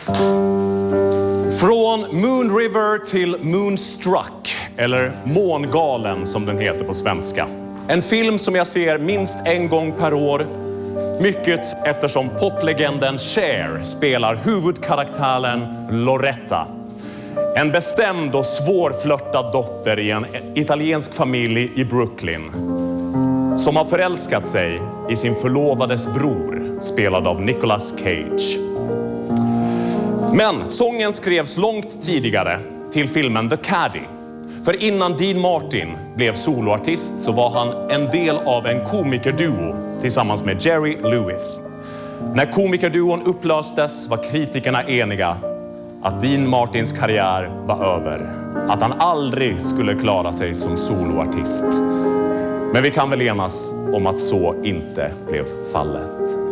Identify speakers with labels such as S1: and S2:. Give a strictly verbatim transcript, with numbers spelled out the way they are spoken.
S1: Från Moon River till Moonstruck, eller Mångalen som den heter på svenska. En film som jag ser minst en gång per år. Mycket eftersom poplegenden Cher spelar huvudkaraktären Loretta. En bestämd och svårflörtad dotter i en italiensk familj i Brooklyn. Som har förälskat sig i sin förlovades bror, spelad av Nicolas Cage. Men sången skrevs långt tidigare till filmen The Caddy. För innan Dean Martin blev soloartist så var han en del av en komikerduo tillsammans med Jerry Lewis. När komikerduon upplöstes var kritikerna eniga att Dean Martins karriär var över. Att han aldrig skulle klara sig som soloartist. Men vi kan väl enas om att så inte blev fallet.